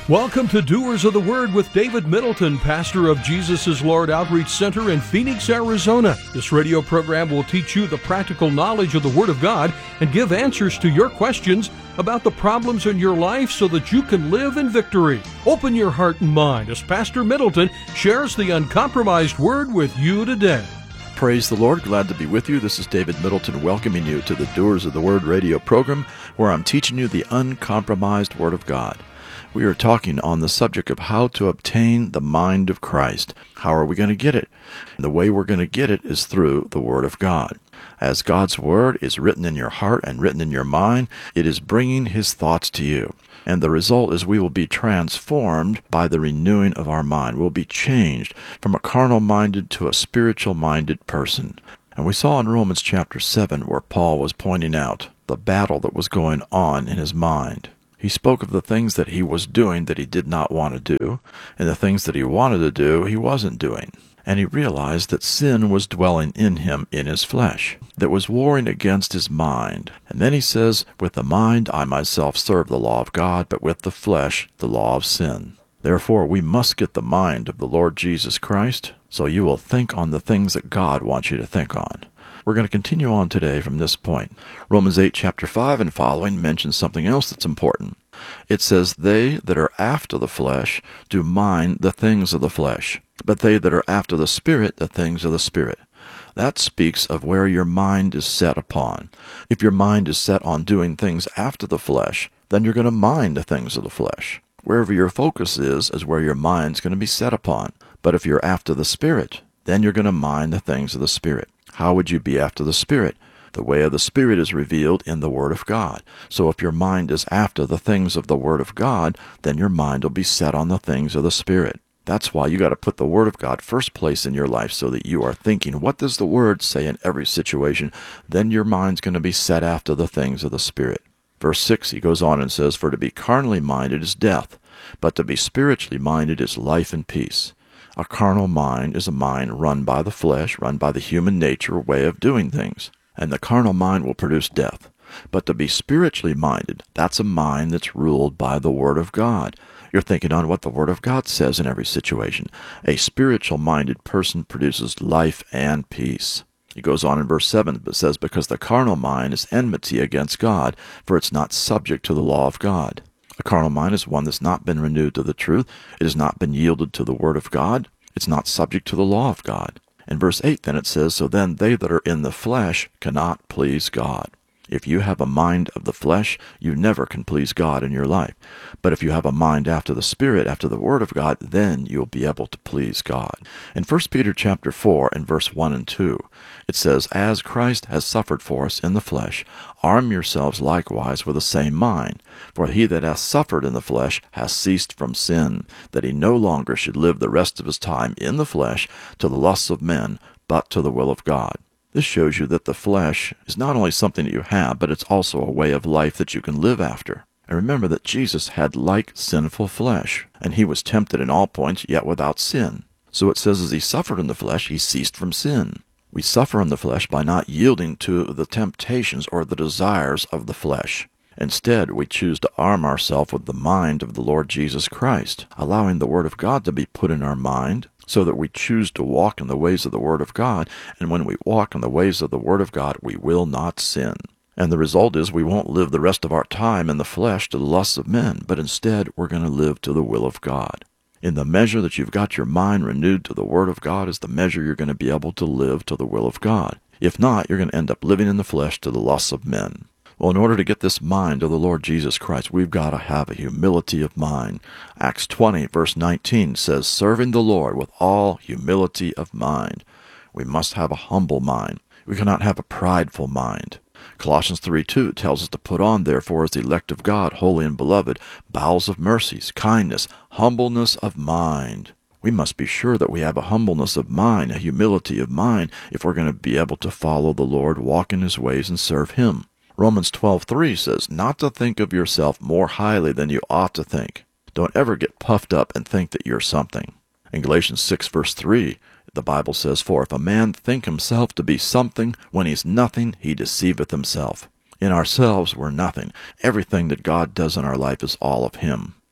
Welcome to Doers of the Word with David Middleton, pastor of Jesus is Lord Outreach Center in Phoenix, Arizona. This radio program will teach you the practical knowledge of the Word of God and give answers to your questions about the problems in your life so that you can live in victory. Open your heart and mind as Pastor Middleton shares the uncompromised Word with you today. Praise the Lord. Glad to be with you. This is David Middleton welcoming you to the Doers of the Word radio program where I'm teaching you the uncompromised Word of God. We are talking on the subject of how to obtain the mind of Christ. How are we going to get it? The way we're going to get it is through the Word of God. As God's Word is written in your heart and written in your mind, it is bringing His thoughts to you. And the result is we will be transformed by the renewing of our mind. We'll be changed from a carnal-minded to a spiritual-minded person. And we saw in Romans chapter 7 where Paul was pointing out the battle that was going on in his mind. He spoke of the things that he was doing that he did not want to do, and the things that he wanted to do he wasn't doing. And he realized that sin was dwelling in him in his flesh, that was warring against his mind. And then he says, with the mind I myself serve the law of God, but with the flesh the law of sin. Therefore we must get the mind of the Lord Jesus Christ, so you will think on the things that God wants you to think on. We're going to continue on today from this point. Romans 8, chapter 5 and following mentions something else that's important. It says, they that are after the flesh do mind the things of the flesh, but they that are after the Spirit, the things of the Spirit. That speaks of where your mind is set upon. If your mind is set on doing things after the flesh, then you're going to mind the things of the flesh. Wherever your focus is where your mind's going to be set upon. But if you're after the Spirit, then you're going to mind the things of the Spirit. How would you be after the Spirit? The way of the Spirit is revealed in the Word of God. So if your mind is after the things of the Word of God, then your mind will be set on the things of the Spirit. That's why you got to put the Word of God first place in your life so that you are thinking, what does the Word say in every situation? Then your mind's going to be set after the things of the Spirit. Verse 6, he goes on and says, for to be carnally minded is death, but to be spiritually minded is life and peace. A carnal mind is a mind run by the flesh, run by the human nature way of doing things. And the carnal mind will produce death. But to be spiritually minded, that's a mind that's ruled by the Word of God. You're thinking on what the Word of God says in every situation. A spiritual-minded person produces life and peace. He goes on in verse 7, but says, because the carnal mind is enmity against God, for it's not subject to the law of God. A carnal mind is one that's not been renewed to the truth. It has not been yielded to the Word of God. It's not subject to the law of God. In verse 8 then it says, so then they that are in the flesh cannot please God. If you have a mind of the flesh, you never can please God in your life. But if you have a mind after the Spirit, after the Word of God, then you'll be able to please God. In 1 Peter chapter 4 and verse 1 and 2, it says, as Christ has suffered for us in the flesh, arm yourselves likewise with the same mind. For he that hath suffered in the flesh hath ceased from sin, that he no longer should live the rest of his time in the flesh to the lusts of men, but to the will of God. This shows you that the flesh is not only something that you have, but it's also a way of life that you can live after. And remember that Jesus had like sinful flesh, and he was tempted in all points, yet without sin. So it says as he suffered in the flesh, he ceased from sin. We suffer in the flesh by not yielding to the temptations or the desires of the flesh. Instead, we choose to arm ourselves with the mind of the Lord Jesus Christ, allowing the Word of God to be put in our mind, so that we choose to walk in the ways of the Word of God, and when we walk in the ways of the Word of God, we will not sin. And the result is we won't live the rest of our time in the flesh to the lusts of men, but instead we're going to live to the will of God. In the measure that you've got your mind renewed to the Word of God is the measure you're going to be able to live to the will of God. If not, you're going to end up living in the flesh to the lusts of men. Well, in order to get this mind of the Lord Jesus Christ, we've got to have a humility of mind. Acts 20, verse 19 says, serving the Lord with all humility of mind. We must have a humble mind. We cannot have a prideful mind. Colossians 3:2 tells us to put on, therefore, as the elect of God, holy and beloved, bowels of mercies, kindness, humbleness of mind. We must be sure that we have a humbleness of mind, a humility of mind, if we're going to be able to follow the Lord, walk in His ways, and serve Him. Romans 12:3 says, not to think of yourself more highly than you ought to think. Don't ever get puffed up and think that you're something. In Galatians 6, verse 3, the Bible says, for if a man think himself to be something, when he's nothing, he deceiveth himself. In ourselves, we're nothing. Everything that God does in our life is all of Him.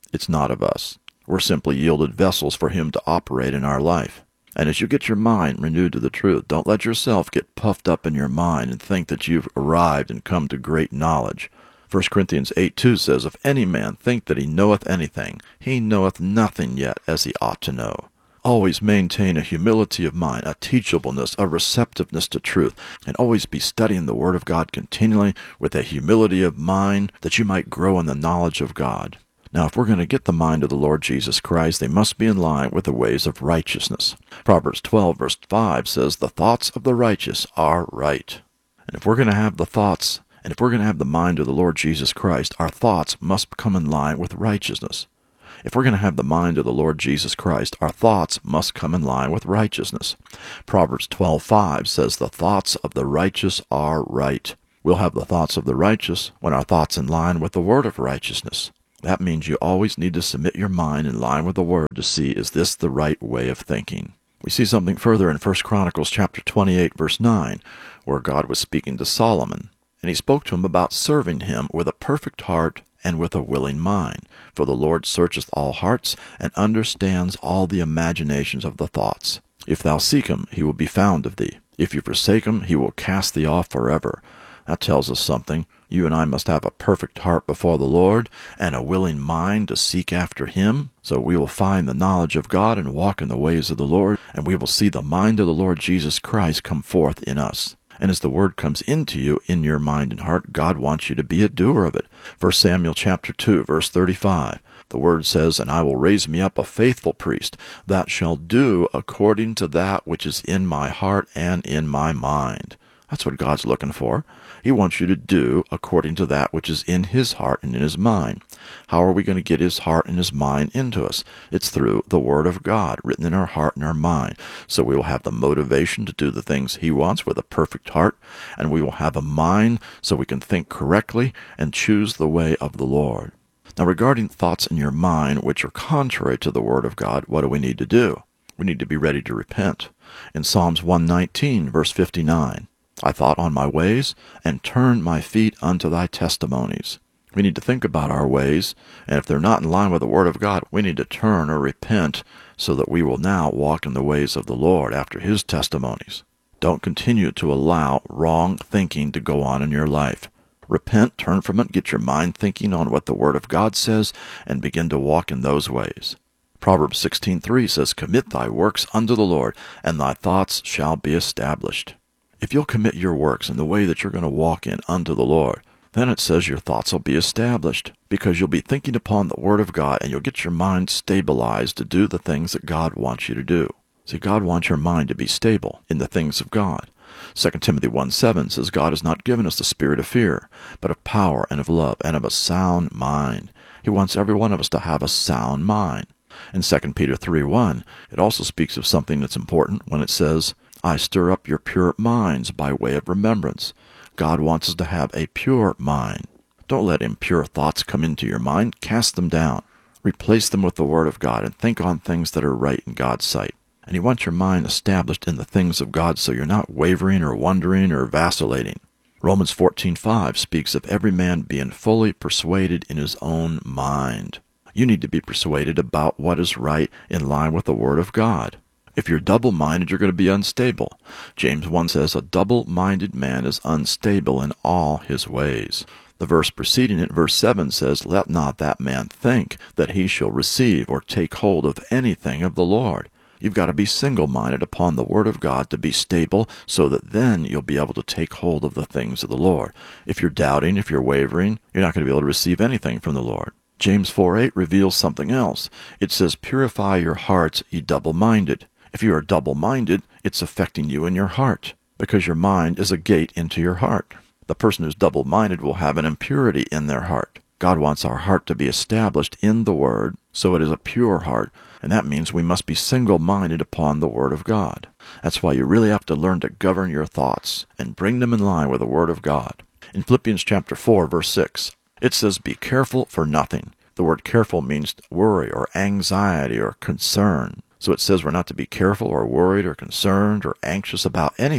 It's not of us. We're simply yielded vessels for Him to operate in our life. And as you get your mind renewed to the truth, don't let yourself get puffed up in your mind and think that you've arrived and come to great knowledge. 1 Corinthians 8:2 says, If any man think that he knoweth anything, he knoweth nothing yet as he ought to know. Always maintain a humility of mind, a teachableness, a receptiveness to truth, and always be studying the Word of God continually with a humility of mind that you might grow in the knowledge of God. Now, if we're going to get the mind of the Lord Jesus Christ, they must be in line with the ways of righteousness. Proverbs 12, verse 5 says, The thoughts of the righteous are right. And if we're going to have the thoughts, and if we're going to have the mind of the Lord Jesus Christ, our thoughts must come in line with righteousness. If we're going to have the mind of the Lord Jesus Christ, our thoughts must come in line with righteousness. Proverbs 12:5 says, The thoughts of the righteous are right. We'll have the thoughts of the righteous when our thoughts in line with the word of righteousness. That means you always need to submit your mind in line with the word to see, is this the right way of thinking? We see something further in 1 Chronicles chapter 28, verse 9, where God was speaking to Solomon, and he spoke to him about serving him with a perfect heart and with a willing mind. For the Lord searcheth all hearts, and understands all the imaginations of the thoughts. If thou seek him, he will be found of thee. If you forsake him, he will cast thee off forever. That tells us something. You and I must have a perfect heart before the Lord, and a willing mind to seek after him, so we will find the knowledge of God and walk in the ways of the Lord, and we will see the mind of the Lord Jesus Christ come forth in us. And as the word comes into you in your mind and heart, God wants you to be a doer of it. 1 Samuel chapter 2, verse 35. The word says, And I will raise me up a faithful priest, that shall do according to that which is in my heart and in my mind. That's what God's looking for. He wants you to do according to that which is in his heart and in his mind. How are we going to get his heart and his mind into us? It's through the Word of God written in our heart and our mind. So we will have the motivation to do the things he wants with a perfect heart, and we will have a mind so we can think correctly and choose the way of the Lord. Now, regarding thoughts in your mind which are contrary to the Word of God, what do we need to do? We need to be ready to repent. In Psalms 119, verse 59, I thought on my ways, and turned my feet unto thy testimonies. We need to think about our ways, and if they're not in line with the Word of God, we need to turn or repent so that we will now walk in the ways of the Lord after his testimonies. Don't continue to allow wrong thinking to go on in your life. Repent, turn from it, get your mind thinking on what the Word of God says, and begin to walk in those ways. Proverbs 16:3 says, Commit thy works unto the Lord, and thy thoughts shall be established. If you'll commit your works in the way that you're going to walk in unto the Lord, then it says your thoughts will be established, because you'll be thinking upon the Word of God, and you'll get your mind stabilized to do the things that God wants you to do. See, God wants your mind to be stable in the things of God. 2 Timothy 1:7 says, God has not given us the spirit of fear, but of power and of love and of a sound mind. He wants every one of us to have a sound mind. In 2 Peter 3:1, it also speaks of something that's important when it says, I stir up your pure minds by way of remembrance. God wants us to have a pure mind. Don't let impure thoughts come into your mind. Cast them down. Replace them with the Word of God and think on things that are right in God's sight. And he wants your mind established in the things of God so you're not wavering or wondering or vacillating. Romans 14:5 speaks of every man being fully persuaded in his own mind. You need to be persuaded about what is right in line with the Word of God. If you're double-minded, you're going to be unstable. James 1 says, A double-minded man is unstable in all his ways. The verse preceding it, verse 7, says, Let not that man think that he shall receive or take hold of anything of the Lord. You've got to be single-minded upon the Word of God to be stable, so that then you'll be able to take hold of the things of the Lord. If you're doubting, if you're wavering, you're not going to be able to receive anything from the Lord. James 4:8 reveals something else. It says, Purify your hearts, ye double-minded. If you are double-minded, it's affecting you in your heart, because your mind is a gate into your heart. The person who's double-minded will have an impurity in their heart. God wants our heart to be established in the Word, so it is a pure heart, and that means we must be single-minded upon the Word of God. That's why you really have to learn to govern your thoughts and bring them in line with the Word of God. In Philippians chapter 4, verse 6, it says, Be careful for nothing. The word careful means worry or anxiety or concern. So it says we're not to be careful or worried or concerned or anxious about anything.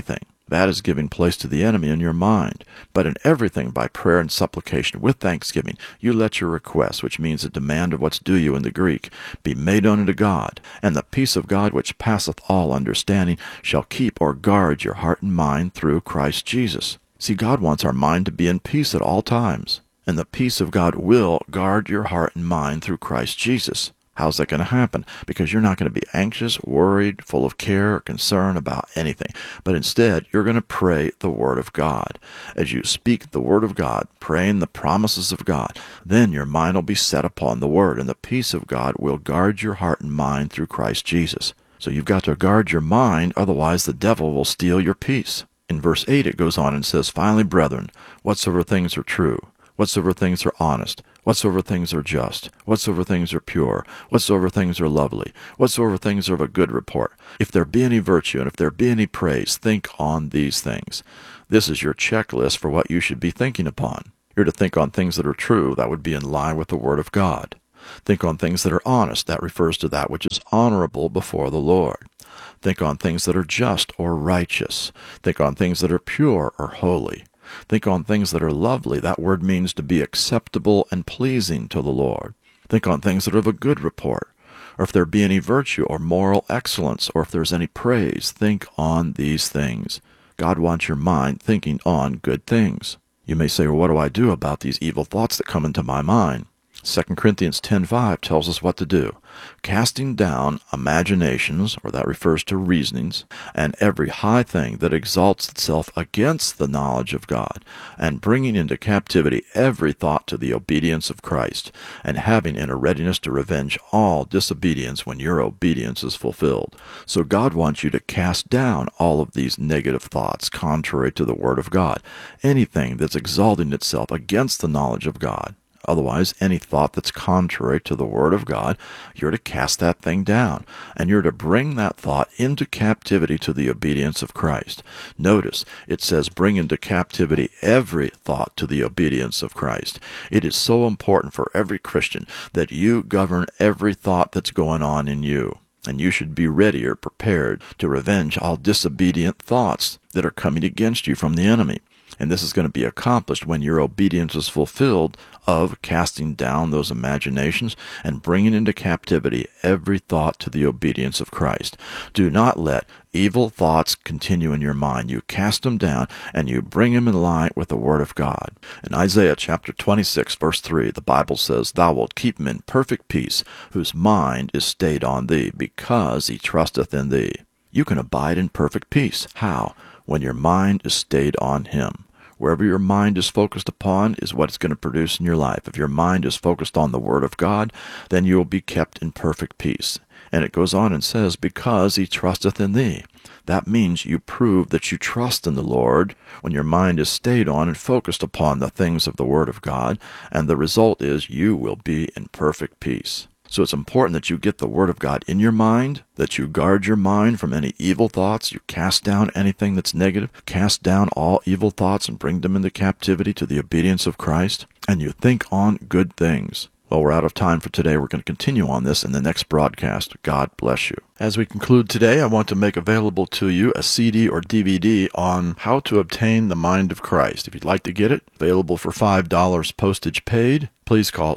That is giving place to the enemy in your mind. But in everything by prayer and supplication with thanksgiving, you let your request, which means a demand of what's due you in the Greek, be made known unto God, and the peace of God which passeth all understanding shall keep or guard your heart and mind through Christ Jesus. See, God wants our mind to be in peace at all times, and the peace of God will guard your heart and mind through Christ Jesus. How's that going to happen? Because you're not going to be anxious, worried, full of care or concern about anything. But instead, you're going to pray the Word of God. As you speak the Word of God, praying the promises of God, then your mind will be set upon the Word, and the peace of God will guard your heart and mind through Christ Jesus. So you've got to guard your mind, otherwise the devil will steal your peace. In verse 8 it goes on and says, Finally, brethren, whatsoever things are true, whatsoever things are honest, whatsoever things are just, whatsoever things are pure, whatsoever things are lovely, whatsoever things are of a good report, if there be any virtue and if there be any praise, think on these things. This is your checklist for what you should be thinking upon. You're to think on things that are true. That would be in line with the Word of God. Think on things that are honest. That refers to that which is honorable before the Lord. Think on things that are just or righteous. Think on things that are pure or holy. Think on things that are lovely. That word means to be acceptable and pleasing to the Lord. Think on things that are of a good report. Or if there be any virtue or moral excellence, or if there's any praise, think on these things. God wants your mind thinking on good things. You may say, well, what do I do about these evil thoughts that come into my mind? 2 Corinthians 10:5 tells us what to do. Casting down imaginations, or that refers to reasonings, and every high thing that exalts itself against the knowledge of God, and bringing into captivity every thought to the obedience of Christ, and having in a readiness to revenge all disobedience when your obedience is fulfilled. So God wants you to cast down all of these negative thoughts contrary to the Word of God, anything that's exalting itself against the knowledge of God. Otherwise, any thought that's contrary to the Word of God, you're to cast that thing down, and you're to bring that thought into captivity to the obedience of Christ. Notice, it says bring into captivity every thought to the obedience of Christ. It is so important for every Christian that you govern every thought that's going on in you. And you should be ready or prepared to revenge all disobedient thoughts that are coming against you from the enemy. And this is going to be accomplished when your obedience is fulfilled of casting down those imaginations and bringing into captivity every thought to the obedience of Christ. Do not let evil thoughts continue in your mind. You cast them down and you bring them in line with the Word of God. In Isaiah chapter 26, verse 3, the Bible says, Thou wilt keep him in perfect peace, whose mind is stayed on thee, because he trusteth in thee. You can abide in perfect peace. How? When your mind is stayed on him. Wherever your mind is focused upon is what it's going to produce in your life. If your mind is focused on the Word of God, then you will be kept in perfect peace. And it goes on and says, because he trusteth in thee. That means you prove that you trust in the Lord when your mind is stayed on and focused upon the things of the Word of God, and the result is you will be in perfect peace. So it's important that you get the Word of God in your mind, that you guard your mind from any evil thoughts, you cast down anything that's negative, cast down all evil thoughts and bring them into captivity to the obedience of Christ, and you think on good things. Well, we're out of time for today. We're going to continue on this in the next broadcast. God bless you. As we conclude today, I want to make available to you a CD or DVD on how to obtain the mind of Christ. If you'd like to get it, available for $5 postage paid, please call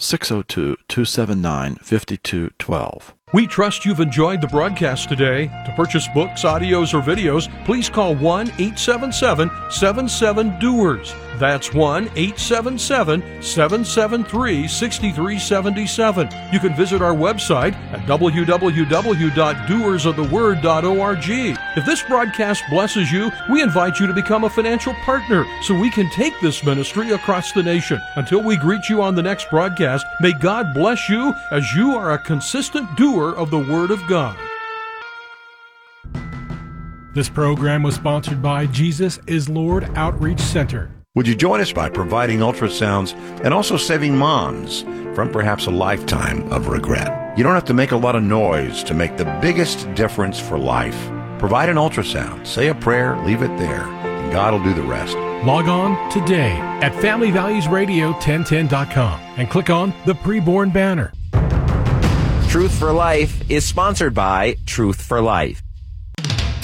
602-279-5212. We trust you've enjoyed the broadcast today. To purchase books, audios, or videos, please call 1-877-77-DOERS. That's 1-877-773-6377. You can visit our website at www.doersoftheword.org. If this broadcast blesses you, we invite you to become a financial partner so we can take this ministry across the nation. Until we greet you on the next broadcast, may God bless you as you are a consistent doer of the Word of God. This program was sponsored by Jesus is Lord Outreach Center. Would you join us by providing ultrasounds and also saving moms from perhaps a lifetime of regret? You don't have to make a lot of noise to make the biggest difference for life. Provide an ultrasound, say a prayer, leave it there, and God will do the rest. Log on today at FamilyValuesRadio1010.com and click on the Preborn banner. Truth for Life is sponsored by Truth for Life.